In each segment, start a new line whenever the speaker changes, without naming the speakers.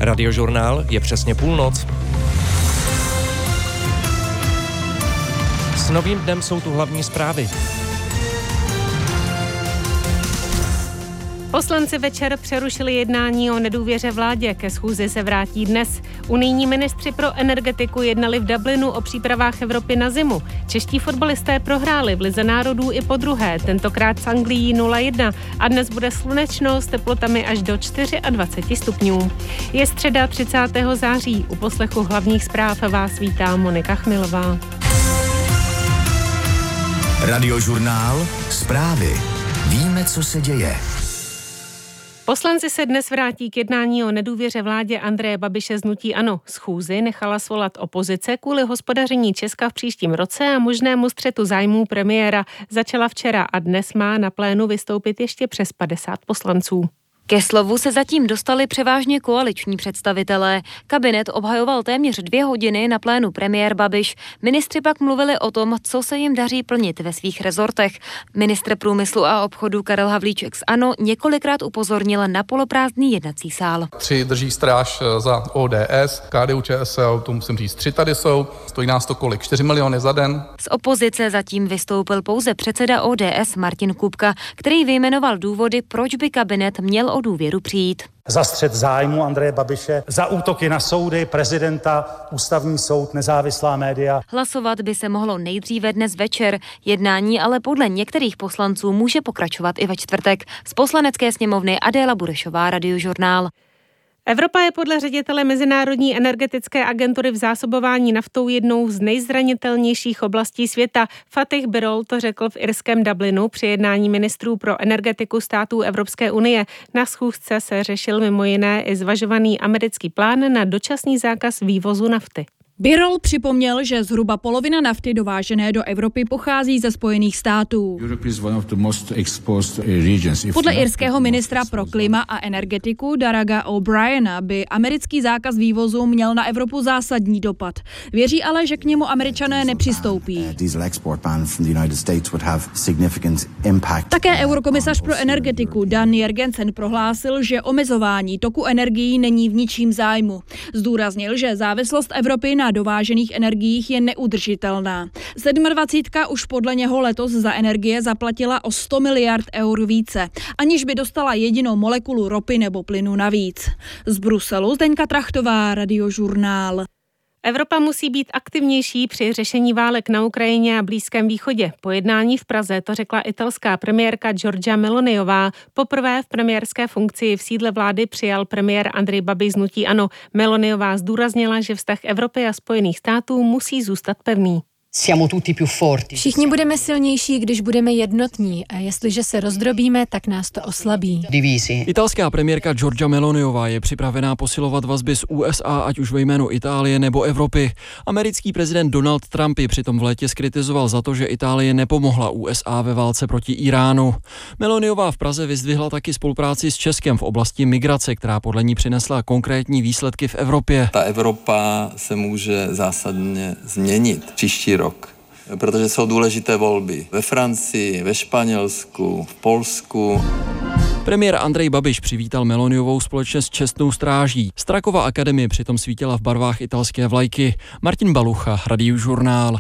Radiožurnál je přesně půlnoc. S novým dnem jsou tu hlavní zprávy.
Poslanci večer přerušili jednání o nedůvěře vládě. Ke schůzi se vrátí dnes. Unijní ministři pro energetiku jednali v Dublinu o přípravách Evropy na zimu. Čeští fotbalisté prohráli v Lize národů i podruhé, tentokrát s Anglií 0-1 a dnes bude slunečno s teplotami až do 24 stupňů. Je středa 30. září. U poslechu hlavních zpráv vás vítá Monika Chmilová.
Radiožurnál, zprávy. Víme, co se děje.
Poslanci se dnes vrátí k jednání o nedůvěře vládě Andreje Babiše z hnutí ANO. Schůzi nechala svolat opozice kvůli hospodaření Česka v příštím roce a možnému střetu zájmů premiéra. Začala včera a dnes má na plénu vystoupit ještě přes 50 poslanců.
Ke slovu se zatím dostali převážně koaliční představitelé. Kabinet obhajoval téměř 2 hodiny na plénu premiér Babiš. Ministři pak mluvili o tom, co se jim daří plnit ve svých rezortech. Ministr průmyslu a obchodu Karel Havlíček z ANO několikrát upozornil na poloprázdný jednací sál.
3 drží stráž za ODS, KDU-ČSL, to musím říct, 3 tady jsou. Stojí nás to kolik? 4 miliony za den?
Z opozice zatím vystoupil pouze předseda ODS Martin Kupka, který vyjmenoval důvody, proč by kabinet měl o důvěru přijít.
Za střet zájmu Andreje Babiše, za útoky na soudy, prezidenta, ústavní soud, nezávislá média.
Hlasovat by se mohlo nejdříve dnes večer. Jednání ale podle některých poslanců může pokračovat i ve čtvrtek. Z Poslanecké sněmovny Adéla Burešová, Radiožurnál.
Evropa je podle ředitele Mezinárodní energetické agentury v zásobování naftou jednou z nejzranitelnějších oblastí světa. Fatih Birol to řekl v irském Dublinu při jednání ministrů pro energetiku států Evropské unie. Na schůzce se řešil mimo jiné i zvažovaný americký plán na dočasný zákaz vývozu nafty.
Birol připomněl, že zhruba polovina nafty dovážené do Evropy pochází ze Spojených států. Podle irského ministra pro klima a energetiku Daraga O'Briena by americký zákaz vývozu měl na Evropu zásadní dopad. Věří ale, že k němu Američané nepřistoupí. Také eurokomisař pro energetiku Dan Jørgensen prohlásil, že omezování toku energií není v ničím zájmu. Zdůraznil, že závislost Evropy na dovážených energiích je neudržitelná. 27 už podle něho letos za energie zaplatila o 100 miliard eur více, aniž by dostala jedinou molekulu ropy nebo plynu navíc. Z Bruselu Zdeňka Trachtová, Radiožurnál.
Evropa musí být aktivnější při řešení válek na Ukrajině a Blízkém východě. Po jednání v Praze to řekla italská premiérka Giorgia Meloniová. Poprvé v premiérské funkci v sídle vlády přijal premiér Andrej Babiš z hnutí ANO. Meloniová zdůraznila, že vztah Evropy a Spojených států musí zůstat pevný.
Všichni budeme silnější, když budeme jednotní a jestliže se rozdrobíme, tak nás to oslabí.
Italská premiérka Giorgia Meloniová je připravená posilovat vazby s USA, ať už ve jménu Itálie nebo Evropy. Americký prezident Donald Trump ji přitom v létě zkritizoval za to, že Itálie nepomohla USA ve válce proti Iránu. Meloniová v Praze vyzdvihla taky spolupráci s Českem v oblasti migrace, která podle ní přinesla konkrétní výsledky v Evropě.
Ta Evropa se může zásadně změnit příští rok. Protože jsou důležité volby ve Francii, ve Španělsku, v Polsku.
Premiér Andrej Babiš přivítal Meloniovou společně s čestnou stráží. Strakova akademie přitom svítila v barvách italské vlajky. Martin Balucha, Radiožurnál.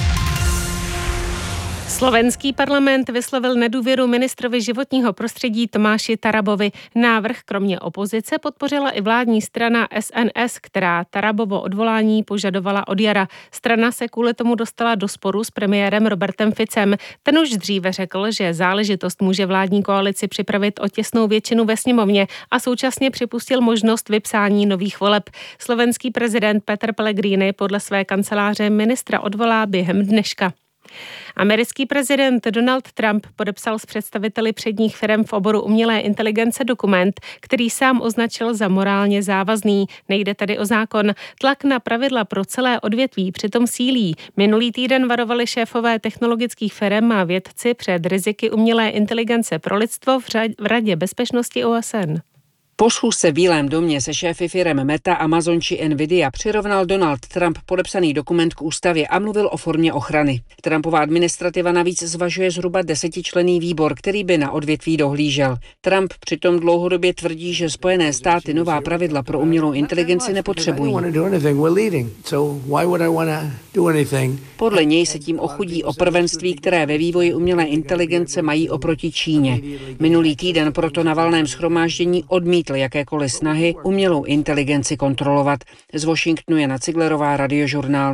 Slovenský parlament vyslovil nedůvěru ministrovi životního prostředí Tomáši Tarabovi. Návrh kromě opozice podpořila i vládní strana SNS, která Tarabovo odvolání požadovala od jara. Strana se kvůli tomu dostala do sporu s premiérem Robertem Ficem. Ten už dříve řekl, že záležitost může vládní koalici připravit o těsnou většinu ve sněmovně a současně připustil možnost vypsání nových voleb. Slovenský prezident Peter Pellegrini podle své kanceláře ministra odvolá během dneška. Americký prezident Donald Trump podepsal s představiteli předních firem v oboru umělé inteligence dokument, který sám označil za morálně závazný. Nejde tedy o zákon. Tlak na pravidla pro celé odvětví přitom sílí. Minulý týden varovali šéfové technologických firem a vědci před riziky umělé inteligence pro lidstvo v Radě bezpečnosti OSN.
Po schůzce v Bílém domě se šéfy firem Meta, Amazon či Nvidia přirovnal Donald Trump podepsaný dokument k ústavě a mluvil o formě ochrany. Trumpova administrativa navíc zvažuje zhruba 10členný výbor, který by na odvětví dohlížel. Trump přitom dlouhodobě tvrdí, že Spojené státy nová pravidla pro umělou inteligenci nepotřebují. Podle něj se tím ochudí o prvenství, které ve vývoji umělé inteligence mají oproti Číně. Minulý týden proto na valném shromáždění odmítl jakékoliv snahy umělou inteligenci kontrolovat. Z Washingtonu Jana Ciglerová, Radiožurnál.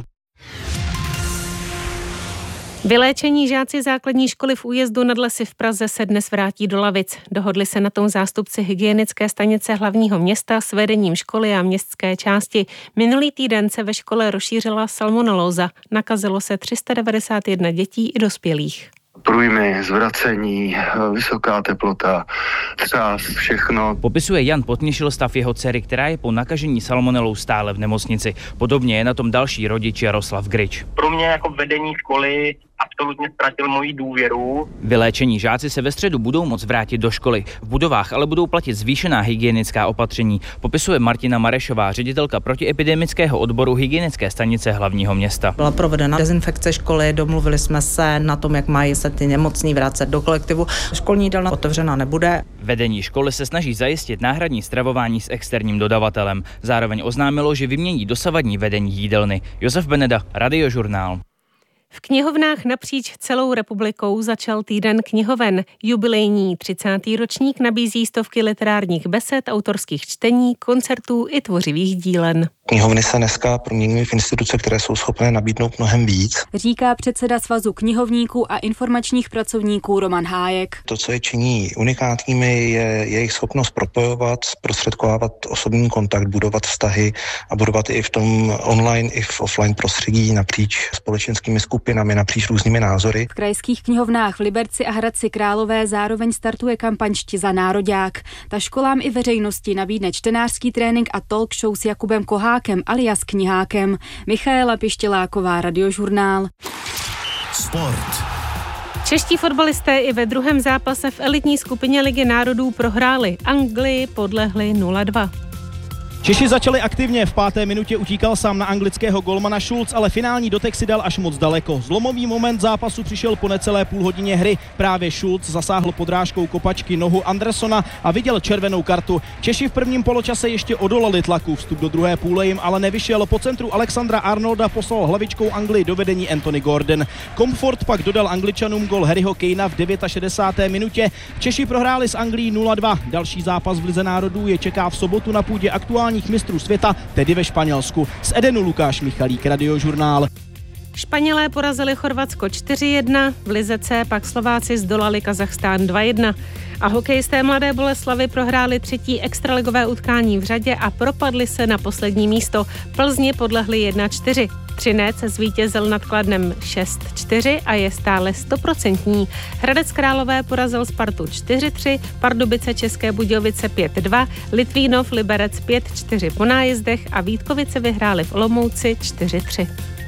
Vyléčení žáci základní školy v Újezdu nad Lesy v Praze se dnes vrátí do lavic. Dohodli se na tom zástupci hygienické stanice hlavního města s vedením školy a městské části. Minulý týden se ve škole rozšířila salmonelóza. Nakazilo se 391 dětí i dospělých.
Průjmy, zvracení, vysoká teplota, třás, všechno.
Popisuje Jan Potněšil stav jeho dcery, která je po nakažení salmonelou stále v nemocnici. Podobně je na tom další rodič Jaroslav Grič.
Pro mě jako vedení školy absolutně ztratil moji důvěru.
Vyléčení žáci se ve středu budou moct vrátit do školy. V budovách ale budou platit zvýšená hygienická opatření. Popisuje Martina Marešová, ředitelka protiepidemického odboru hygienické stanice hlavního města.
Byla provedena dezinfekce školy, domluvili jsme se na tom, jak mají se ty nemocní vracet do kolektivu. Školní jídelna otevřena nebude.
Vedení školy se snaží zajistit náhradní stravování s externím dodavatelem. Zároveň oznámilo, že vymění dosavadní vedení jídelny. Josef Beneda, Radiožurnál.
V knihovnách napříč celou republikou začal týden knihoven. Jubilejní 30. ročník nabízí stovky literárních besed, autorských čtení, koncertů i tvořivých dílen.
Knihovny se dneska proměňují v instituce, které jsou schopné nabídnout mnohem víc.
Říká předseda Svazu knihovníků a informačních pracovníků Roman Hájek.
To, co je činí unikátními, je jejich schopnost propojovat, zprostředkovávat osobní kontakt, budovat vztahy a budovat i v tom online, i v offline prostředí napříč společenskými skupinami, napříč různými názory.
V krajských knihovnách v Liberci a Hradci Králové zároveň startuje kampaň Čti za nároďák. Ta školám i veřejnosti nabídne čtenářský trénink a talk show s Jakubem Kohákem alias Knihákem. Michaela Pištěláková, Radiožurnál.
Sport.
Čeští fotbalisté i ve druhém zápase v elitní skupině Ligy národů prohráli. Anglii podlehli 0-2.
Češi začali aktivně, v 5. minutě utíkal sám na anglického golmana Schulz, ale finální dotek si dal až moc daleko. Zlomový moment zápasu přišel po necelé půl hodině hry. Právě Schulz zasáhl podrážkou kopačky nohu Andersona a viděl červenou kartu. Češi v prvním poločase ještě odolali tlaku, vstup do druhé půle jim ale nevyšel. Po centru Alexandra Arnolda poslal hlavičkou Anglii do vedení Anthony Gordon. Comfort pak dodal Angličanům gol Harryho Kanea v 69. minutě. Češi prohráli s Anglií 0-2. Další zápas v Lize národů je čeká v sobotu na půdě aktuálních mistrů světa, tedy ve Španělsku. Z Edenu Lukáš Michalík, Radiožurnál.
Španělé porazili Chorvatsko 4-1, v Lize C pak Slováci zdolali Kazachstán 2-1. A hokejisté Mladé Boleslavi prohráli 3. extraligové utkání v řadě a propadli se na poslední místo. Plzni podlehli 1-4. Třinec zvítězil nad Kladnem 6-4 a je stále 100%. Hradec Králové porazil Spartu 4-3, Pardubice České Budějovice 5-2, Litvínov Liberec 5-4 po nájezdech a Vítkovice vyhráli v Olomouci 4-3.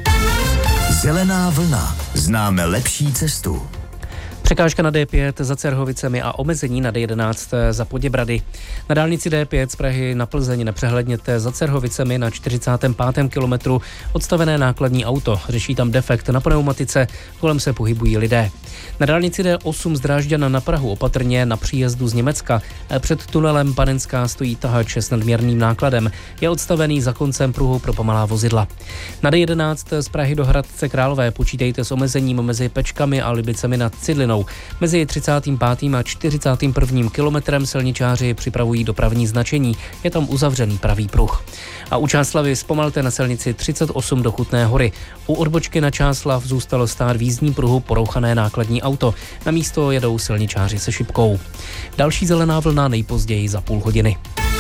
Zelená vlna. Známe lepší cestu.
Překážka na D5 za Cerhovicemi a omezení na D11 za Poděbrady. Na dálnici D5 z Prahy na Plzeň nepřehledněte za Cerhovicemi na 45. kilometru odstavené nákladní auto. Řeší tam defekt na pneumatice, kolem se pohybují lidé. Na dálnici D8 z Drážďana na Prahu opatrně na příjezdu z Německa. Před tunelem Panenská stojí tahač s nadměrným nákladem. Je odstavený za koncem pruhu pro pomalá vozidla. Na D11 z Prahy do Hradce Králové počítejte s omezením mezi Pečkami a Libicemi nad Cidlinou. Mezi 35. a 41. kilometrem silničáři připravují dopravní značení. Je tam uzavřený pravý pruh. A u Čáslavy zpomalte na silnici 38 do Kutné Hory. U odbočky na Čáslav zůstalo stát v jízdním pruhu porouchané nákladní auto. Na místo jedou silničáři se šipkou. Další zelená vlna nejpozději za půl hodiny.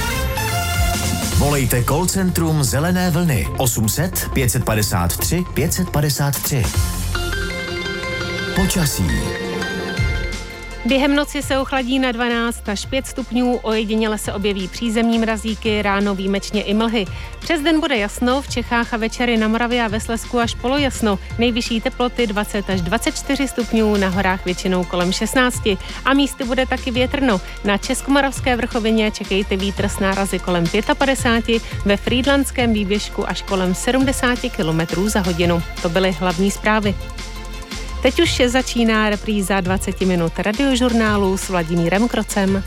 Volejte call centrum Zelené vlny 800 553 553. Počasí.
Během noci se ochladí na 12 až 5 stupňů, ojediněle se objeví přízemní mrazíky, ráno výjimečně i mlhy. Přes den bude jasno, v Čechách a večery na Moravě a ve Slezsku až polojasno. Nejvyšší teploty 20 až 24 stupňů, na horách většinou kolem 16 a místy bude taky větrno. Na Českomoravské vrchovině čekejte vítr s nárazy kolem 55, ve Frýdlantském výběžku až kolem 70 km za hodinu. To byly hlavní zprávy. Teď už začíná repríza 20 minut radiožurnálu s Vladimírem Krocem.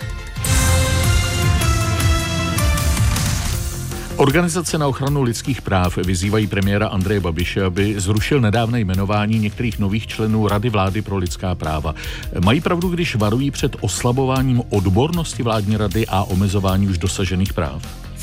Organizace na ochranu lidských práv vyzývají premiéra Andreje Babiše, aby zrušil nedávné jmenování některých nových členů Rady vlády pro lidská práva. Mají pravdu, když varují před oslabováním odbornosti vládní rady a omezování už dosažených práv?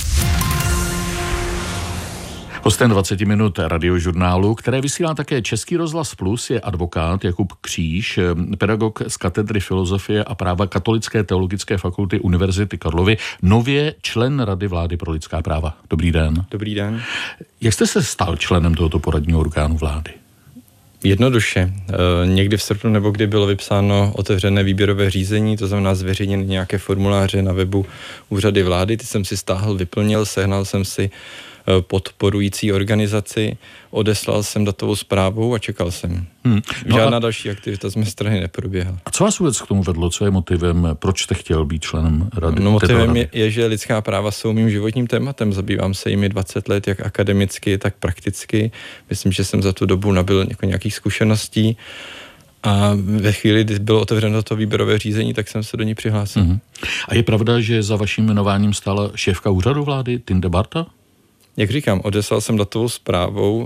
Hostem 20 minut radiožurnálu, které vysílá také Český rozhlas Plus, je advokát Jakub Kříž, pedagog z katedry filozofie a práva Katolické teologické fakulty Univerzity Karlovy, nově člen Rady vlády pro lidská práva. Dobrý den.
Dobrý den.
Jak jste se stal členem tohoto poradního orgánu vlády?
Jednoduše. Někdy v srpnu nebo kdy bylo vypsáno otevřené výběrové řízení, to znamená zveřejněny nějaké formuláře na webu úřady vlády, ty jsem si stáhl, vyplnil, sehnal jsem si podporující organizaci, odeslal jsem datovou zprávu a čekal jsem. Žádná další aktivita z mé strany neproběhla.
A co vás vůbec k tomu vedlo? Co je motivem? Proč jste chtěl být členem rady?
No, motivem je, že lidská práva jsou mým životním tématem. Zabývám se jimi 20 let, jak akademicky, tak prakticky. Myslím, že jsem za tu dobu nabyl nějakých zkušeností. A ve chvíli, kdy bylo otevřeno to výběrové řízení, tak jsem se do ní přihlásil.
A je pravda, že za vaším jmenováním stála šéfka úřadu vlády, Tinde Barta?
Jak říkám, odeslal jsem datovou zprávou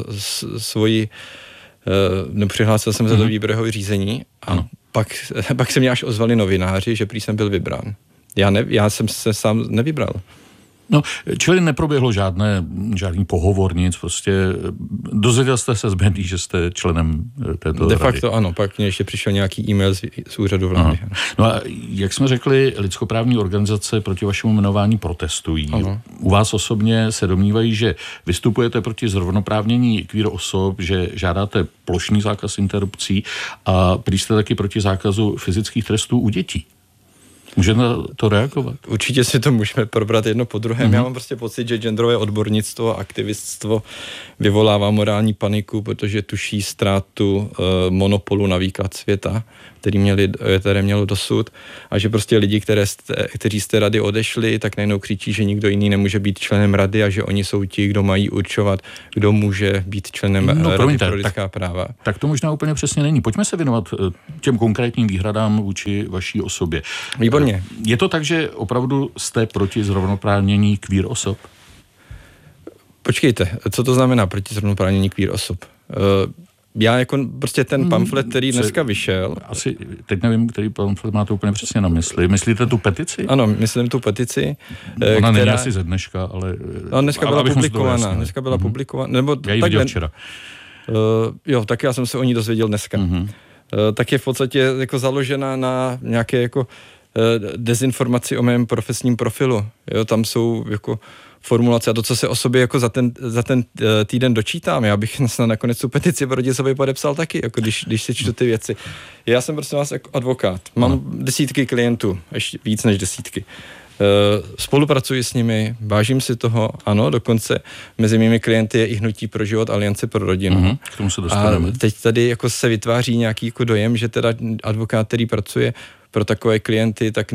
přihlásil jsem se do výběrového řízení a pak se mě až ozvali novináři, že prý jsem byl vybrán. Já jsem se sám nevybral.
No, čili neproběhlo žádný pohovor, nic, prostě dozvěděl jste se z médií, že jste členem této rady.
De facto ano, pak mě ještě přišel nějaký e-mail z úřadu vlády.
No a jak jsme řekli, lidskoprávní organizace proti vašemu jmenování protestují. Ano. U vás osobně se domnívají, že vystupujete proti zrovnoprávnění queer osob, že žádáte plošný zákaz interrupcí a prý jste taky proti zákazu fyzických trestů u dětí. Můžeme to reagovat?
Určitě si to můžeme probrat jedno po druhém. Já mám prostě pocit, že genderové odbornictvo a aktiviststvo vyvolává morální paniku, protože tuší ztrátu monopolu na výklad světa, které mělo dosud, a že prostě lidi, kteří z té rady odešli, tak najednou křičí, že nikdo jiný nemůže být členem rady a že oni jsou ti, kdo mají určovat, kdo může být členem rady pro lidská práva.
Tak to možná úplně přesně není. Pojďme se věnovat těm konkrétním výhradám vůči vaší osobě.
Výborně.
Je to tak, že opravdu jste proti zrovnoprávnění queer osob?
Počkejte, co to znamená proti zrovnoprávnění queer osob? Já jako prostě ten pamflet, který dneska vyšel...
Asi, teď nevím, který pamflet máte úplně přesně na mysli. Myslíte tu petici?
Ano, myslím tu petici,
Ona není asi ze dneška, ale...
No, dneska byla publikovaná. Dneska byla publikovaná. Nebo
já ji viděl včera.
Tak já jsem se o ní dozvěděl dneska. Tak je v podstatě jako založena na nějaké jako dezinformaci o mém profesním profilu. Jo, tam jsou jako formulace a to, co se o sobě jako za ten týden dočítám. Já bych snad nakonec tu petici proti sobě podepsal taky, jako když si čtu ty věci. Já jsem prostě vás jako advokát. Mám desítky klientů, ještě víc než desítky. Spolupracuji s nimi, vážím si toho, ano, dokonce mezi mými klienty je i Hnutí pro život, Aliance pro rodinu.
K tomu se dostaneme.
A teď tady jako se vytváří nějaký jako dojem, že teda advokát, který pracuje pro takové klienty, tak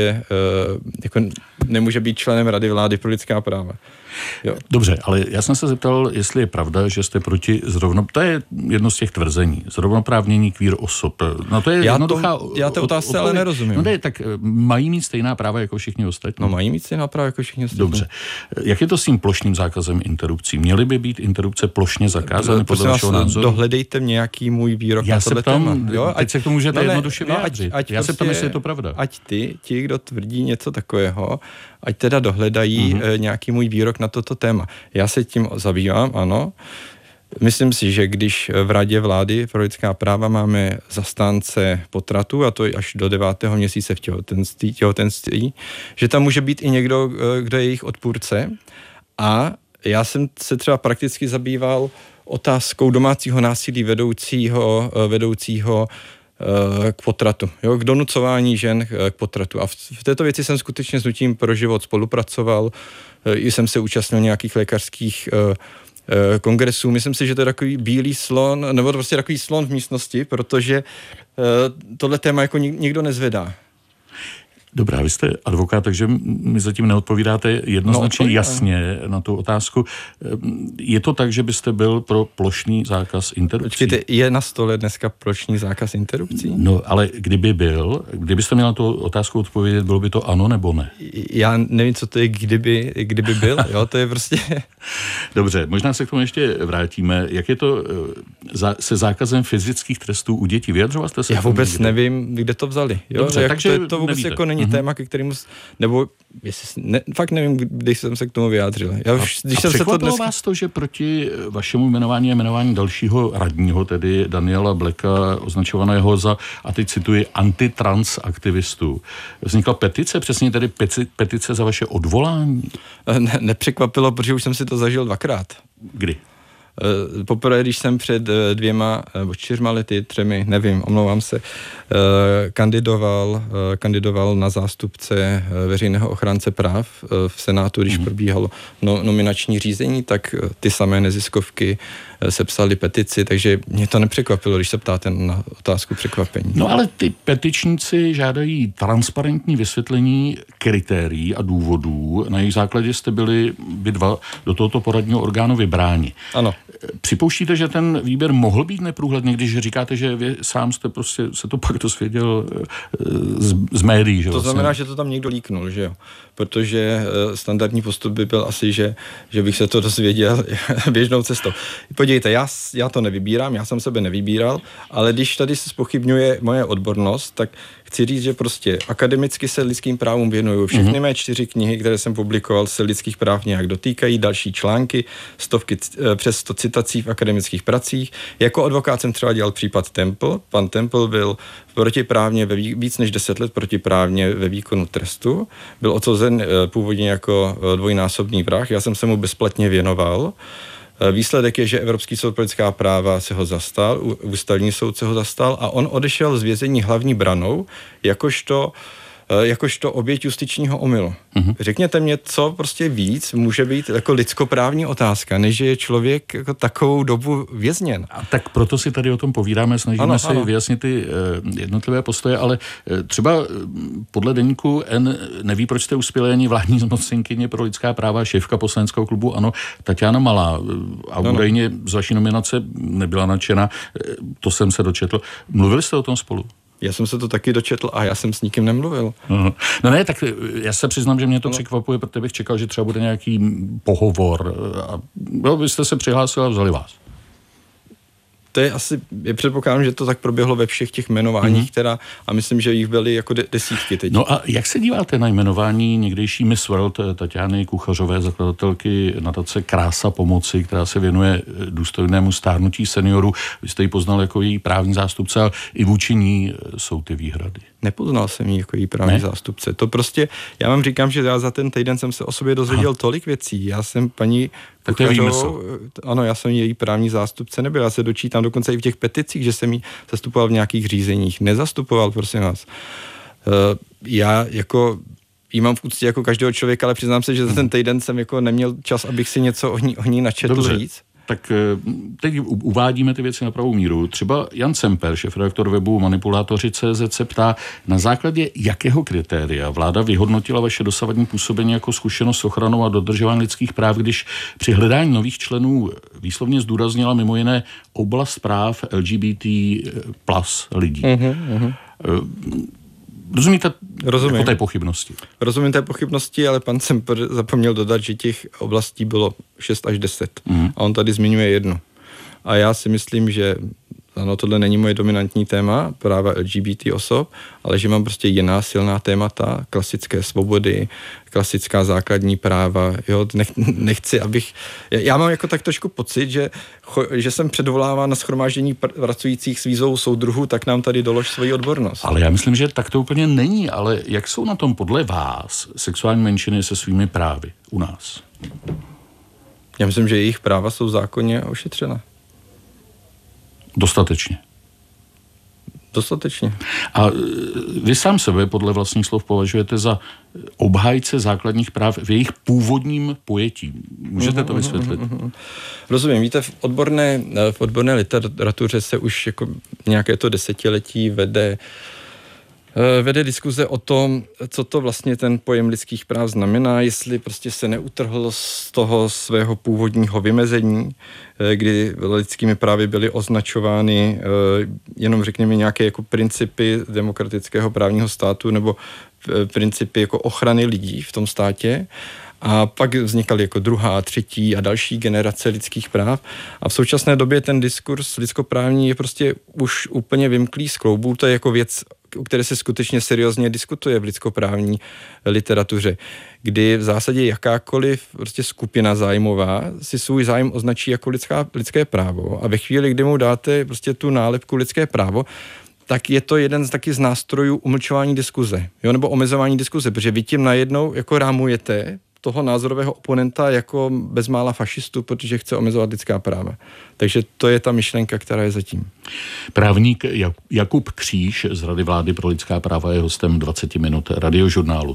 nemůže být členem Rady vlády pro lidská práva. Jo.
Dobře, ale já jsem se zeptal, jestli je pravda, že jste proti to je jedno z těch tvrzení, zrovnoprávnění queer osob. No to je jednoduchá
já té otázce ale nerozumím.
No ne, tak mají mít stejná práva jako všichni ostatní.
No mají mít stejná práva jako všichni ostatní.
Dobře. Jak je to s tím plošným zákazem interrupcí? Měly by být interrupce plošně zakázány podle vašeho názoru?
Dohledejte nějaký můj výrok na tohle téma.
Teď se k tomu můžete jednoduše vyjádřit. Já se ptám, jestli je to pravda.
Ať ti, kdo tvrdí něco takového, ať teda dohledají nějaký můj výrok na toto téma. Já se tím zabývám, ano. Myslím si, že když v Radě vlády pro lidská práva máme zastánce potratu, a to až do 9. měsíce v těhotenství, že tam může být i někdo, kdo je jejich odpůrce. A já jsem se třeba prakticky zabýval otázkou domácího násilí vedoucího k potratu, jo, k donucování žen k potratu. A v této věci jsem skutečně s Hnutím pro život spolupracoval, jsem se účastnil nějakých lékařských kongresů. Myslím si, že to je takový bílý slon, nebo prostě takový slon v místnosti, protože tohle téma jako nikdo nezvedá.
Dobrá, vy jste advokát, takže mi zatím neodpovídáte jednoznačně jasně na tu otázku. Je to tak, že byste byl pro plošný zákaz interrupcí?
Počkejte, je na stole dneska plošný zákaz interrupcí?
No, ale kdybyste měl na tu otázku odpovědět, bylo by to ano nebo ne?
Já nevím, co to je, kdyby byl, jo, to je prostě...
Dobře, možná se k tomu ještě vrátíme. Jak je to se zákazem fyzických trestů u dětí? Vyjadřoval jste se?
Já vůbec nevím, kde to vzali. Jo?
Dobře, takže
to vůbec jako není téma, ke kterému, nebo fakt nevím, když jsem se k tomu vyjádřil.
Překvapilo vás to, že proti vašemu jmenování a jmenování dalšího radního, tedy Daniela Bleka, označovaného za, a teď cituji, antitrans aktivistů, vznikla petice, přesně tedy petice za vaše odvolání?
Nepřekvapilo, protože už jsem si to zažil 2krát.
Kdy?
Poprvé, když jsem před 2 nebo 4 lety, 3, nevím, omlouvám se, kandidoval na zástupce veřejného ochránce práv v Senátu, když probíhalo nominační řízení, tak ty samé neziskovky sepsali petici, takže mě to nepřekvapilo, když se ptáte na otázku překvapení.
No ale ty petičníci žádají transparentní vysvětlení kritérií a důvodů, na jejich základě jste byli vy dva do tohoto poradního orgánu vybráni.
Ano.
Připouštíte, že ten výběr mohl být neprůhledný, když říkáte, že vy sám jste prostě se to pak dozvěděl z médií, že?
To znamená, že to tam někdo líknul, že jo? Protože standardní postup by byl asi, že bych se to dozvěděl běžnou cestou. Podívejte, já to nevybírám, já jsem sebe nevybíral, ale když tady se zpochybňuje moje odbornost, tak chci říct, že prostě akademicky se lidským právům věnuju. Všechny mé 4 knihy, které jsem publikoval, se lidských práv nějak dotýkají, další články, přes 100 citací v akademických pracích. Jako advokát jsem třeba dělal případ Temple. Pan Temple byl protiprávně víc než 10 let protiprávně ve výkonu trestu. Byl odsouzen původně jako dvojnásobný vrah. Já jsem se mu bezplatně věnoval. Výsledek je, že Evropský soud pro lidská práva se ho zastal, ústavní soud se ho zastal a on odešel z vězení hlavní branou, jakožto oběť justičního omylu. Řekněte mě, co prostě víc může být jako lidskoprávní otázka, než že je člověk jako takovou dobu vězněn.
A tak proto si tady o tom povídáme, snažíme se vyjasnit ty jednotlivé postoje, ale třeba podle deníku N neví, proč jste uspěli ani vládní zmocněnkyně pro lidská práva, šéfka poslaneckého klubu ANO Taťána Malá. A údajně z vaší nominace nebyla nadšena, to jsem se dočetl. Mluvili jste o tom spolu?
Já jsem se to taky dočetl a já jsem s nikým nemluvil.
No ne, tak já se přiznám, že mě to překvapuje, protože bych čekal, že třeba bude nějaký pohovor. A vy jste se přihlásili a vzali vás.
To je asi, předpokládám, že to tak proběhlo ve všech těch jmenováních, a myslím, že jich byly jako desítky teď.
No a jak se díváte na jmenování někdejší Miss World Taťány Kuchařové, zakladatelky nadace Krása pomoci, která se věnuje důstojnému stárnutí seniorů? Vy jste ji poznal jako její právní zástupce, ale i vůči ní jsou ty výhrady.
Nepoznal jsem ji jako její právní zástupce. To prostě, já vám říkám, že já za ten týden jsem se o sobě dozvěděl tolik věcí. Já jsem paní Kuchařovou, ano, já jsem její právní zástupce nebyl. Já se dočítám dokonce i v těch peticích, že jsem ji zastupoval v nějakých řízeních. Nezastupoval, prosím vás. Já jako jí mám v úctě jako každého člověka, ale přiznám se, že za ten týden jsem jako neměl čas, abych si něco o ní načetl víc.
Tak teď uvádíme ty věci na pravou míru. Třeba Jan Semper, šéfredaktor webu Manipulátoři.cz, se ptá, na základě jakého kritéria vláda vyhodnotila vaše dosavadní působení jako zkušenost s ochranou a dodržování lidských práv, když při hledání nových členů výslovně zdůraznila mimo jiné oblast práv LGBT plus lidí. Rozumíte jako té pochybnosti?
Rozumím té pochybnosti, ale pan Semper zapomněl dodat, že těch oblastí bylo 6 až 10. A on tady zmiňuje 1. A já si myslím, že ano, tohle není moje dominantní téma, práva LGBT osob, ale že mám prostě jiná silná témata, klasické svobody, klasická základní práva, jo, nechci, abych... Já mám jako tak trošku pocit, že jsem předvoláván na shromáždění pracujících s výzvou soudruhů, tak nám tady dolož svoji odbornost.
Ale já myslím, že tak to úplně není, ale jak jsou na tom podle vás sexuální menšiny se svými právy u nás?
Já myslím, že jejich práva jsou zákonně ošetřena.
Dostatečně?
Dostatečně.
A vy sám sebe podle vlastních slov považujete za obhájce základních práv v jejich původním pojetí. Můžete to vysvětlit?
Rozumím. Víte, v odborné literatuře se už jako nějaké to desetiletí vede diskuze o tom, co to vlastně ten pojem lidských práv znamená, jestli prostě se neutrhl z toho svého původního vymezení, kdy lidskými právy byly označovány jenom řekněme nějaké jako principy demokratického právního státu nebo principy jako ochrany lidí v tom státě. A pak vznikaly jako druhá, třetí a další generace lidských práv. A v současné době ten diskurs lidskoprávní je prostě už úplně vymklý z kloubů. To je jako věc, o které se skutečně seriózně diskutuje v lidskoprávní literatuře, kdy v zásadě jakákoliv prostě skupina zájmová si svůj zájem označí jako lidské právo a ve chvíli, kdy mu dáte prostě tu nálepku lidské právo, tak je to jeden z nástrojů umlčování diskuze, jo, nebo omezování diskuze, protože vy tím najednou jako rámujete toho názorového oponenta jako bezmála fašistu, protože chce omezovat lidská práva. Takže to je ta myšlenka, která je zatím.
Právník Jakub Kříž z Rady vlády pro lidská práva je hostem 20 minut Radiožurnálu.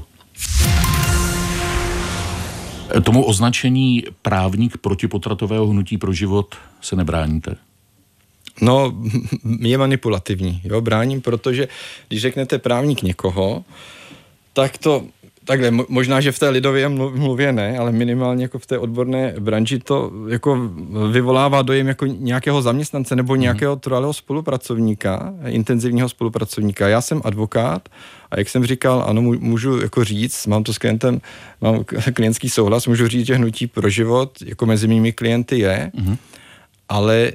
Tomu označení právník protipotratového hnutí pro život se nebráníte?
No, je manipulativní. Jo? Bráním, protože když řeknete právník někoho, tak to takhle, možná, že v té lidové mluvě ne, ale minimálně jako v té odborné branži to jako vyvolává dojem jako nějakého zaměstnance nebo nějakého trvalého spolupracovníka, intenzivního spolupracovníka. Já jsem advokát a jak jsem říkal, ano, můžu jako říct, mám to s klientem, mám klientský souhlas, můžu říct, že hnutí pro život jako mezi mými klienty je, ale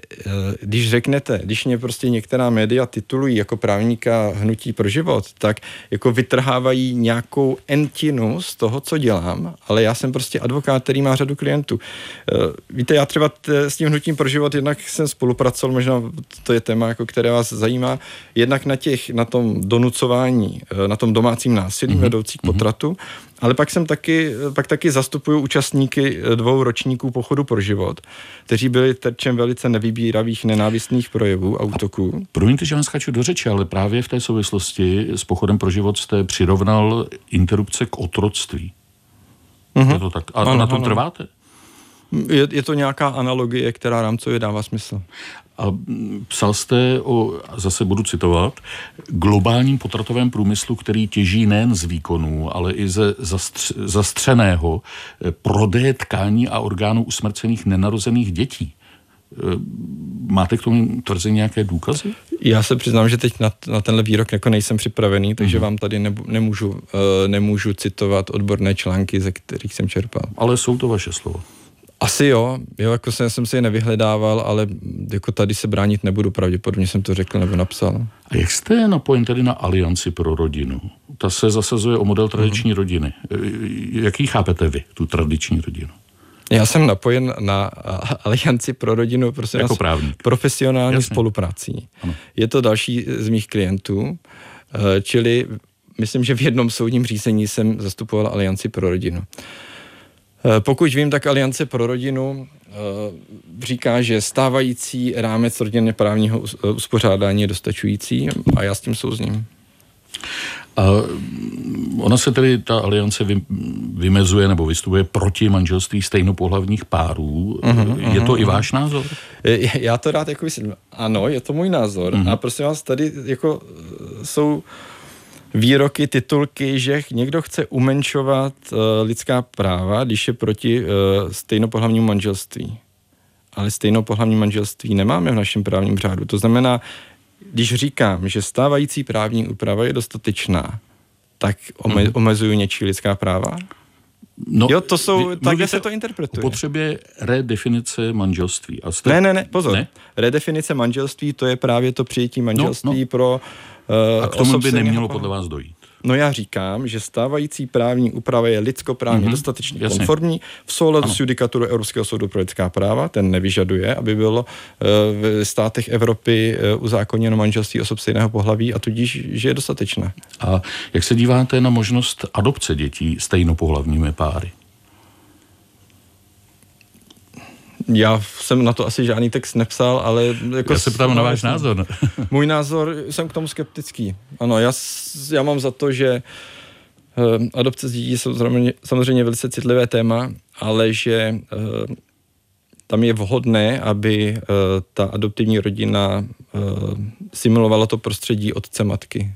když mě prostě některá média titulují jako právníka hnutí pro život, tak jako vytrhávají nějakou entinu z toho, co dělám, ale já jsem prostě advokát, který má řadu klientů. Víte, já třeba s tím hnutím pro život jednak jsem spolupracoval, možná to je téma, jako které vás zajímá, jednak na tom donucování, na tom domácím násilí vedoucí k potratu, ale pak taky zastupuju účastníky 2 ročníků Pochodu pro život, kteří byli terčem velice nevybíravých nenávistných projevů a útoků.
Promiňte, že vám skáču do řeči, ale právě v té souvislosti s Pochodem pro život jste přirovnal interrupce k otroctví. Je to tak? A na tom trváte?
Je to nějaká analogie, která rámcově dává smysl.
A psal jste zase budu citovat, globálním potratovém průmyslu, který těží nejen z výkonů, ale i ze zastřeného prodeje tkání a orgánů usmrcených nenarozených dětí. Máte k tomu tvrzení nějaké důkazy?
Já se přiznám, že teď na tenhle výrok jako nejsem připravený, takže vám tady nemůžu citovat odborné články, ze kterých jsem čerpal.
Ale jsou to vaše slova.
Asi jo, jako jsem si je nevyhledával, ale jako tady se bránit nebudu, pravděpodobně jsem to řekl nebo napsal.
A jak jste napojen tedy na Alianci pro rodinu? Ta se zasazuje o model tradiční rodiny. Jaký chápete vy, tu tradiční rodinu?
Já jsem napojen na Alianci pro rodinu prostě
jako právník.
Profesionální spoluprací. Ano. Je to další z mých klientů, čili myslím, že v jednom soudním řízení jsem zastupoval Alianci pro rodinu. Pokud vím, tak Aliance pro rodinu říká, že stávající rámec rodinně právního uspořádání je dostačující a já s tím souzním.
A ona se tedy, ta aliance vymezuje nebo vystupuje proti manželství stejnopohlavních párů. Je to i váš názor?
Já to rád jako myslím. Ano, je to můj názor. A prosím vás, tady jako jsou výroky, titulky, že někdo chce umenšovat lidská práva, když je proti stejnopohlavnímu manželství. Ale stejnopohlavní manželství nemáme v našem právním řádu. To znamená, když říkám, že stávající právní úprava je dostatečná, tak omezuju něčí lidská práva?
No,
jo, to jsou, takhle se to interpretuje.
O potřebě redefinice manželství.
Ne, pozor. Ne? Redefinice manželství, to je právě to přijetí manželství pro
a k tomu by nemělo podle vás dojít.
No já říkám, že stávající právní úprava je lidskoprávně dostatečně konformní v souladu s judikaturou Evropského soudu pro lidská práva. Ten nevyžaduje, aby bylo v státech Evropy uzákoněno manželství osob stejného pohlaví a tudíž, že je dostatečné.
A jak se díváte na možnost adopce dětí stejnopohlavními páry?
Já jsem na to asi žádný text nepsal, ale... Jako
já se ptám na váš názor.
Můj názor, jsem k tomu skeptický. Ano, já mám za to, že adopce z dětí jsou samozřejmě velice citlivé téma, ale že tam je vhodné, aby ta adoptivní rodina simulovala to prostředí otce matky.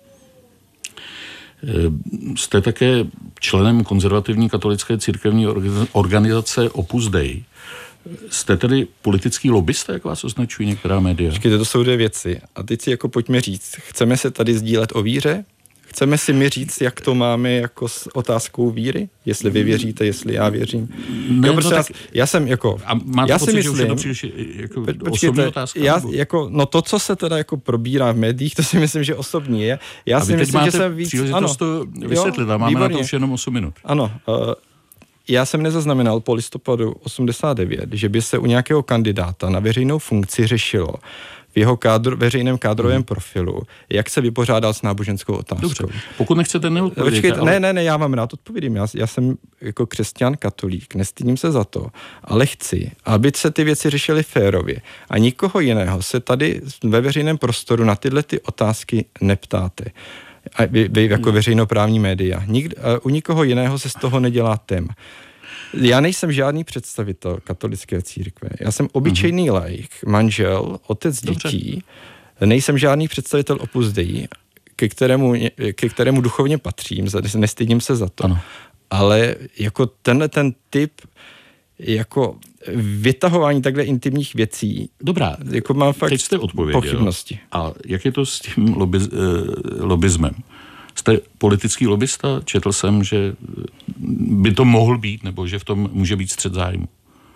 Jste také členem konzervativní katolické církevní organizace Opus Dei. Jste tedy politický lobbysta, jak vás označují některá média?
Počkejte, to jsou dvě věci. A teď si jako pojďme říct, chceme se tady sdílet o víře? Chceme si mi říct, jak to máme jako s otázkou víry? Jestli vy věříte, jestli já věřím.
Ne,
jo, prostě
tak,
já jsem jako...
A máte
já
pocit,
si myslím,
že už je to příliš jako osobní otázka?
No to, co se teda jako probírá v médiích, to si myslím, že osobní je. Já si myslím, že jsem víc...
Příležitost to vysvětlit, a máme výborně. Na to už jenom 8 minut.
Ano, já jsem nezaznamenal po listopadu 89, že by se u nějakého kandidáta na veřejnou funkci řešilo v jeho veřejném kádrovém profilu, jak se vypořádal s náboženskou otázkou.
Dobře, pokud nechcete, neodpovědět.
Ale... Ne, já vám rád odpovím. Já jsem jako křesťan, katolík, nestydím se za to, ale chci, aby se ty věci řešily férově. A nikoho jiného se tady ve veřejném prostoru na tyhle ty otázky neptáte. A vy jako veřejnoprávní média. U nikoho jiného se z toho nedělá téma. Já nejsem žádný představitel katolické církve. Já jsem obyčejný laik, manžel, otec dětí. Nejsem žádný představitel Opus Dei, ke kterému duchovně patřím, nestydím se za to. Ano. Ale jako tenhle ten typ jako vytahování takhle intimních věcí.
Dobrá,
jako mám fakt
teď jste odpověděl.
Pochybnosti.
A jak je to s tím lobbyzmem? Jste politický lobbysta? Četl jsem, že by to mohl být, nebo že v tom může být střet zájmu.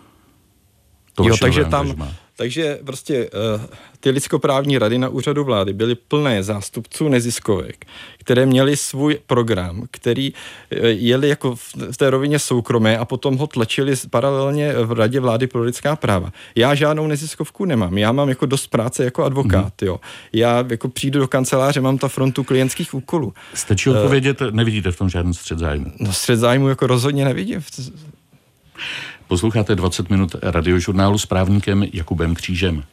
Takže prostě ty lidskoprávní rady na úřadu vlády byly plné zástupců neziskovek, které měli svůj program, který jeli jako v té rovině soukromé a potom ho tlačili paralelně v Radě vlády pro lidská práva. Já žádnou neziskovku nemám. Já mám jako dost práce jako advokát. Jo. Já jako přijdu do kanceláře, mám ta frontu klientských úkolů.
Stačí odpovědět, nevidíte v tom žádný střet zájmu?
No střet zájmu jako rozhodně nevidím.
Posloucháte 20 minut radiožurnálu s právníkem Jakubem Křížem.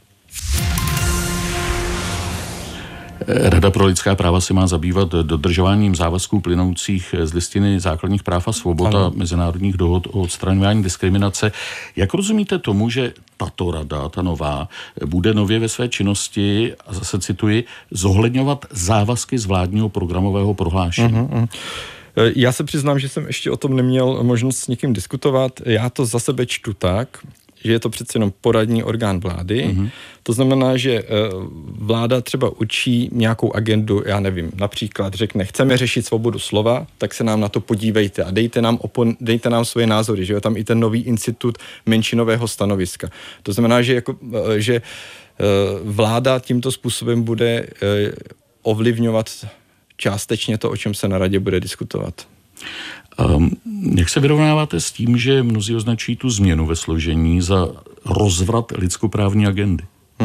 Rada pro lidská práva se má zabývat dodržováním závazků plynoucích z listiny základních práv a svobod a mezinárodních dohod o odstraňování diskriminace. Jak rozumíte tomu, že tato rada, ta nová, bude nově ve své činnosti, a zase cituji, zohledňovat závazky z vládního programového prohlášení?
Já se přiznám, že jsem ještě o tom neměl možnost s někým diskutovat. Já to za sebe čtu tak, že je to přece jenom poradní orgán vlády. To znamená, že vláda třeba učí nějakou agendu, já nevím, například řekne, chceme řešit svobodu slova, tak se nám na to podívejte a dejte nám svoje názory, že je tam i ten nový institut menšinového stanoviska. To znamená, že vláda tímto způsobem bude ovlivňovat částečně to, o čem se na radě bude diskutovat.
Jak se vyrovnáváte s tím, že mnozí označují tu změnu ve složení za rozvrat lidskoprávní agendy?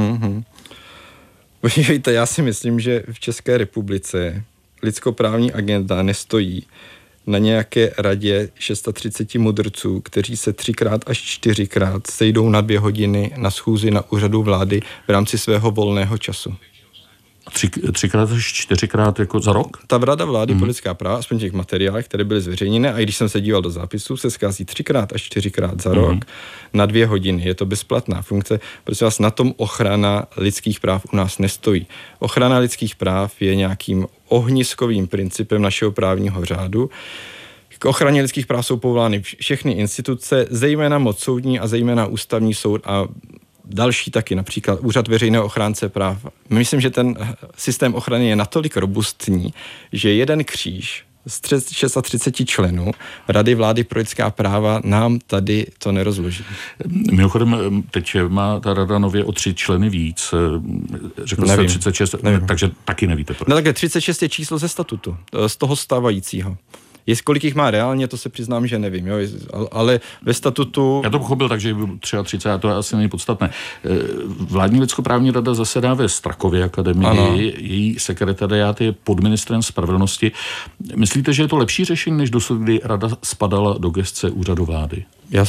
Víte, já si myslím, že v České republice lidskoprávní agenda nestojí na nějaké radě 630 mudrců, kteří se 3x až 4x sejdou na 2 hodiny na schůzi na úřadu vlády v rámci svého volného času.
3x až 4x jako za rok?
Ta Rada vlády pro lidská práva, aspoň těch materiálech, které byly zveřejněny, a i když jsem se díval do zápisů, se schází 3x až 4x za rok na 2 hodiny. Je to bezplatná funkce, protože vás na tom ochrana lidských práv u nás nestojí. Ochrana lidských práv je nějakým ohniskovým principem našeho právního řádu. K ochraně lidských práv jsou povolány všechny instituce, zejména moc soudní a zejména ústavní soud a další taky, například Úřad veřejného ochránce práv. Myslím, že ten systém ochrany je natolik robustní, že jeden kříž z 630 členů Rady vlády pro lidská práva nám tady to nerozloží.
Mimochodem, teď má ta rada nově o 3 členy víc. Řekl jste 36, takže taky nevíte.
No tak 36 je číslo ze statutu, z toho stávajícího. Kolik jich má reálně, to se přiznám, že nevím, jo, ale ve statutu...
Já to pochopil tak, že 33, a to asi není podstatné. Vládní lidskoprávní rada zasedá ve Strakově akademii, ano. Její sekretariát je pod ministrem spravedlnosti. Myslíte, že je to lepší řešení, než dosud, kdy rada spadala do gesce úřadu vlády?
Já se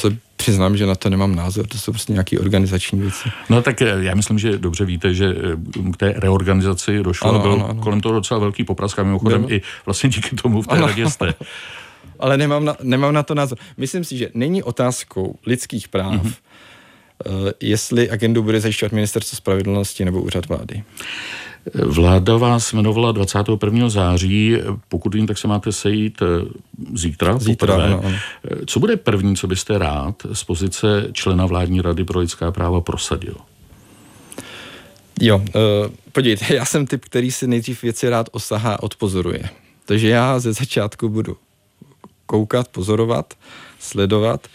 přiznám, že na to nemám názor, to jsou prostě nějaké organizační věci.
No tak já myslím, že dobře víte, že k té reorganizaci došlo a byl kolem toho docela velký poprask a mimochodem i vlastně díky tomu v té radě jste.
Ale nemám na to názor. Myslím si, že není otázkou lidských práv, jestli agendu bude zajišťovat Ministerstvo spravedlnosti nebo Úřad vlády.
Vláda vás jmenovala 21. září, pokud vím, tak se máte sejít zítra.
Ano.
Co bude první, co byste rád z pozice člena vládní rady pro lidská práva prosadil?
Jo, podívejte, já jsem typ, který si nejdřív věci rád osahá a odpozoruje. Takže já ze začátku budu koukat, pozorovat, sledovat.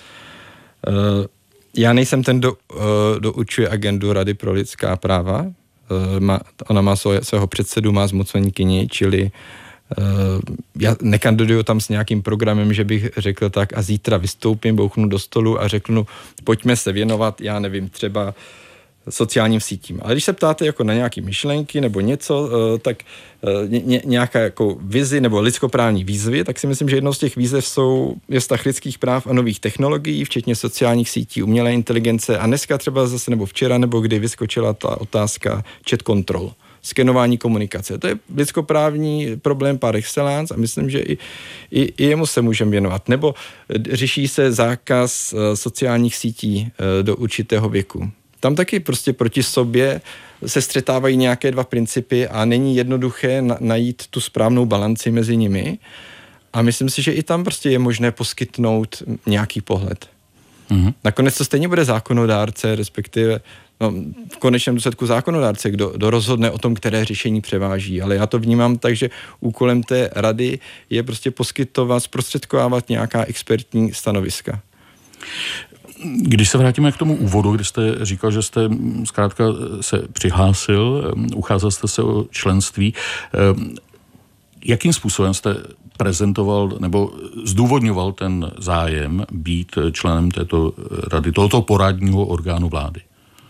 Já nejsem ten, kdo určuje agendu Rady pro lidská práva. Ona má svého předsedu, má zmocněnkyni, čili já nekandiduju tam s nějakým programem, že bych řekl tak a zítra vystoupím, bouchnu do stolu a řeknu, pojďme se věnovat, já nevím, třeba sociálním sítím. Ale když se ptáte jako na nějaké myšlenky nebo něco, tak nějaká jako vizi nebo lidskoprávní výzvy, tak si myslím, že jednou z těch výzev je vztah lidských práv a nových technologií, včetně sociálních sítí, umělé inteligence a dneska třeba zase nebo včera nebo kdy vyskočila ta otázka chat control, skenování komunikace. To je lidskoprávní problém par excellence a myslím, že i jemu se můžeme věnovat. Nebo řeší se zákaz sociálních sítí do určitého věku. Tam taky prostě proti sobě se střetávají nějaké dva principy a není jednoduché najít tu správnou balanci mezi nimi. A myslím si, že i tam prostě je možné poskytnout nějaký pohled. Mm-hmm. Nakonec to stejně bude zákonodárce, respektive v konečném důsledku zákonodárce, kdo rozhodne o tom, které řešení převáží. Ale já to vnímám tak, že úkolem té rady je prostě poskytovat, zprostředkovávat nějaká expertní stanoviska.
Když se vrátíme k tomu úvodu, kdy jste říkal, že jste zkrátka se přihlásil, ucházel jste se o členství, jakým způsobem jste prezentoval nebo zdůvodňoval ten zájem být členem této rady, tohoto poradního orgánu vlády?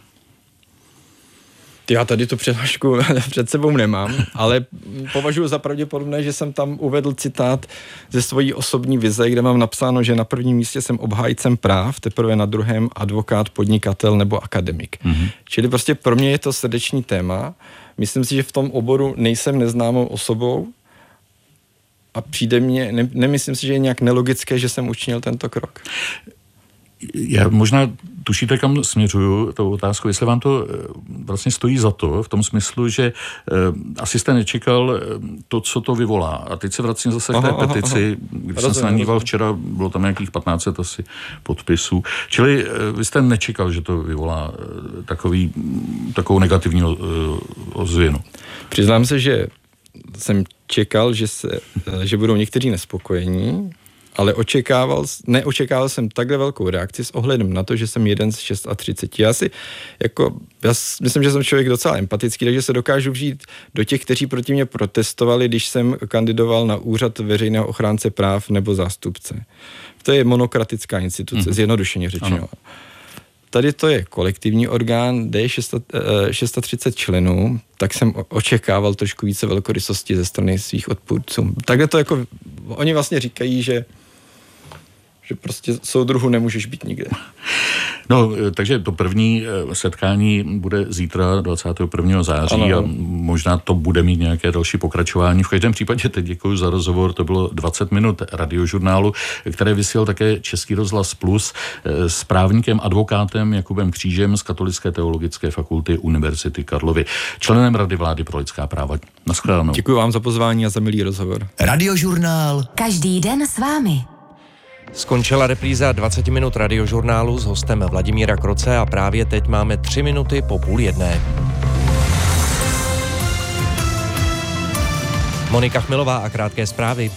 Já tady tu přihlášku před sebou nemám, ale považuji za pravděpodobné, že jsem tam uvedl citát ze svojí osobní vize, kde mám napsáno, že na prvním místě jsem obhájcem práv, teprve na druhém advokát, podnikatel nebo akademik. Mm-hmm. Čili prostě pro mě je to srdeční téma. Myslím si, že v tom oboru nejsem neznámou osobou a přijde mně, nemyslím si, že je nějak nelogické, že jsem učinil tento krok.
Já možná tušíte, kam směřuju tou otázkou, jestli vám to vlastně stojí za to, v tom smyslu, že asi jste nečekal to, co to vyvolá. A teď se vracím zase k té petici, když jsem se naníval včera, bylo tam nějakých 1500 asi podpisů. Čili vy jste nečekal, že to vyvolá takovou negativní ozvěnu.
Přiznám se, že jsem čekal, že budou někteří nespokojení, ale neočekával jsem takhle velkou reakci s ohledem na to, že jsem jeden z 36. Já myslím, že jsem člověk docela empatický, takže se dokážu vžít do těch, kteří proti mě protestovali, když jsem kandidoval na úřad veřejného ochránce práv nebo zástupce. To je monokratická instituce, zjednodušeně řečeno. Ano. Tady to je kolektivní orgán, kde je 630 členů, tak jsem očekával trošku více velkorysosti ze strany svých odpůrců. Takhle to jako, oni vlastně říkají, že prostě soudruhu nemůžeš být nikde.
No, takže to první setkání bude zítra 21. září ano. A možná to bude mít nějaké další pokračování. V každém případě teď děkuji za rozhovor, to bylo 20 minut radiožurnálu, které vysílal také Český rozhlas Plus s právníkem, advokátem Jakubem Křížem z Katolické teologické fakulty Univerzity Karlovy, členem Rady vlády pro lidská práva. Naschledanou.
Děkuji vám za pozvání a za milý rozhovor.
Radiožurnál.
Každý den s vámi.
Skončila repríza 20 minut radiožurnálu s hostem Vladimíra Kroce a právě teď máme 3 minuty po 12:30. Monika Chmilová a krátké zprávy.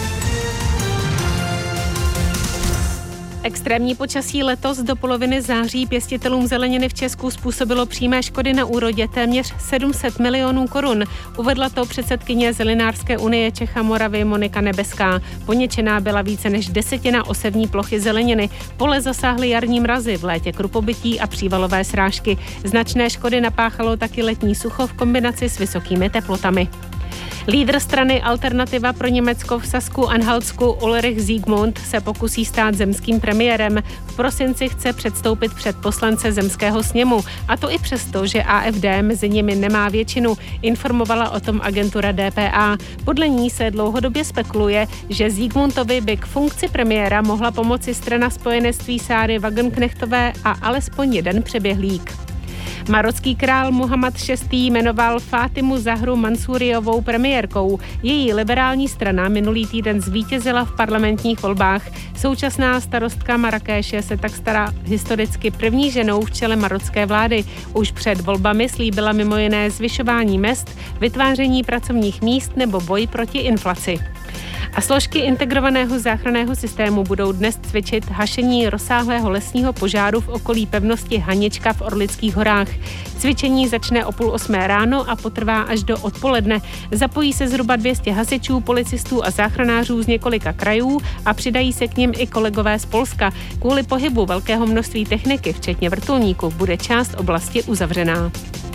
Extrémní počasí letos do poloviny září pěstitelům zeleniny v Česku způsobilo přímé škody na úrodě téměř 700 milionů korun. Uvedla to předsedkyně Zelenářské unie Čech a Moravy Monika Nebeská. Poněčená byla více než 1/10 osevní plochy zeleniny. Pole zasáhly jarní mrazy, v létě krupobytí a přívalové srážky. Značné škody napáchalo taky letní sucho v kombinaci s vysokými teplotami. Lídr strany Alternativa pro Německo v Sasku-Anhaltsku Ulrich Siegmund se pokusí stát zemským premiérem. V prosinci chce předstoupit před poslance zemského sněmu, a to i přesto, že AfD mezi nimi nemá většinu, informovala o tom agentura DPA. Podle ní se dlouhodobě spekuluje, že Siegmundovi by k funkci premiéra mohla pomoci strana spojenectví Sáry Wagenknechtové a alespoň jeden přeběhlík. Marocký král Mohamed VI. Jmenoval Fátimu Zahru Mansuriovou premiérkou. Její liberální strana minulý týden zvítězila v parlamentních volbách. Současná starostka Marrakéše se tak stala historicky první ženou v čele marocké vlády. Už před volbami slíbila mimo jiné zvyšování mezd, vytváření pracovních míst nebo boj proti inflaci. A složky integrovaného záchranného systému budou dnes cvičit hašení rozsáhlého lesního požáru v okolí pevnosti Hanička v Orlických horách. Cvičení začne o 7:30 ráno a potrvá až do odpoledne. Zapojí se zhruba 200 hasičů, policistů a záchranářů z několika krajů a přidají se k nim i kolegové z Polska. Kvůli pohybu velkého množství techniky, včetně vrtulníků, bude část oblasti uzavřená.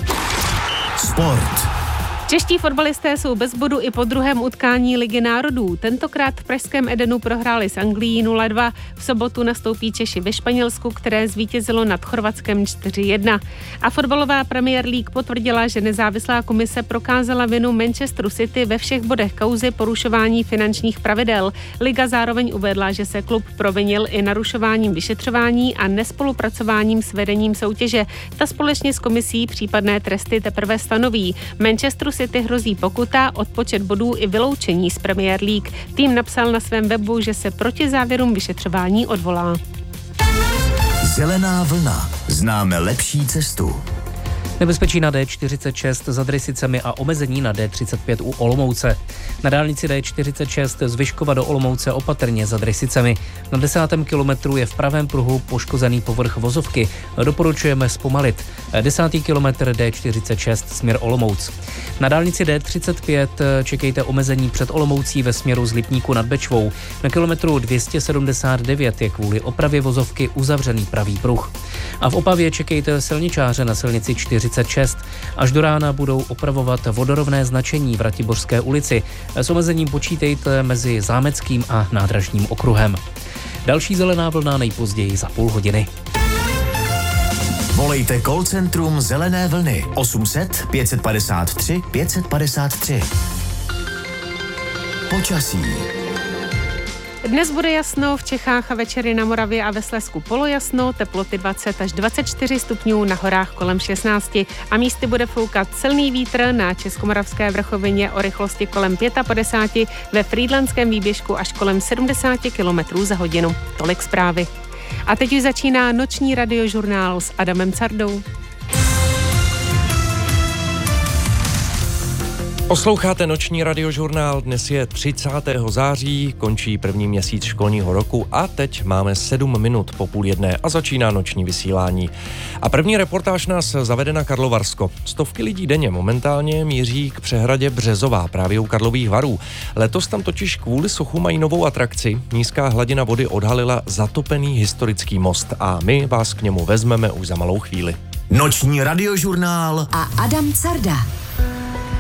Sport.
Čeští fotbalisté jsou bez bodu i po druhém utkání Ligy národů. Tentokrát v pražském Edenu prohráli s Anglií 0-2. V sobotu nastoupí Češi ve Španělsku, které zvítězilo nad Chorvatskem 4-1. A fotbalová Premier League potvrdila, že nezávislá komise prokázala vinu Manchesteru City ve všech bodech kauzy porušování finančních pravidel. Liga zároveň uvedla, že se klub provinil i narušováním vyšetřování a nespolupracováním s vedením soutěže. Ta společně s komisí případné tresty teprve stanoví. Manchesteru City hrozí pokuta, odpočet bodů i vyloučení z Premier League. Tým napsal na svém webu, že se proti závěrům vyšetřování odvolá.
Zelená vlna. Známe lepší cestu.
Nebezpečí na D46 za Drysicemi a omezení na D35 u Olomouce. Na dálnici D46 z Vyškova do Olomouce opatrně za Drysicemi. Na 10. kilometru je v pravém pruhu poškozený povrch vozovky. Doporučujeme zpomalit. 10. kilometr D46 směr Olomouc. Na dálnici D35 čekejte omezení před Olomoucí ve směru z Lipníku nad Bečvou. Na kilometru 279 je kvůli opravě vozovky uzavřený pravý pruh. A v Opavě čekejte silničáře na silnici 46. Až do rána budou opravovat vodorovné značení v Ratibořské ulici. S omezením počítejte mezi Zámeckým a Nádražním okruhem. Další zelená vlna nejpozději za půl hodiny.
Volejte call centrum Zelené vlny 800 553 553. Počasí.
Dnes bude jasno, v Čechách a večery na Moravě a ve Slezsku polojasno, teploty 20 až 24 stupňů, na horách kolem 16 a místy bude foukat silný vítr, na Českomoravské vrchovině o rychlosti kolem 55, ve Frýdlantském výběžku až kolem 70 km za hodinu. Tolik zprávy. A teď už začíná noční radiožurnál s Adamem Cardou.
Posloucháte noční radiožurnál, dnes je 30. září, končí první měsíc školního roku a teď máme 7 minut po 12:30 a začíná noční vysílání. A první reportáž nás zavede na Karlovarsko. Stovky lidí denně momentálně míří k přehradě Březová, právě u Karlových Varů. Letos tam totiž kvůli suchu mají novou atrakci. Nízká hladina vody odhalila zatopený historický most a my vás k němu vezmeme už za malou chvíli.
Noční radiožurnál
a Adam Carda.